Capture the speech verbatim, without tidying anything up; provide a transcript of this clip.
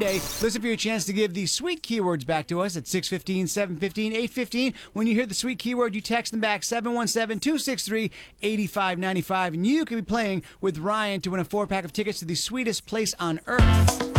Monday. Listen for your chance to give these sweet keywords back to us at six fifteen, seven fifteen, eight fifteen. When you hear the sweet keyword, you text them back seven one seven, two six three, eight five nine five. And you can be playing with Ryan to win a four-pack of tickets to the sweetest place on earth.